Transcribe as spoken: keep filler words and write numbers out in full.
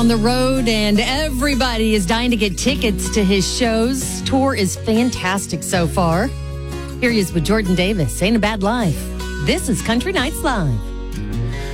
On the road, and everybody is dying to get tickets to his shows. Tour is fantastic so far. Here he is with Jordan Davis. Ain't a Bad Life. This is Country Nights Live.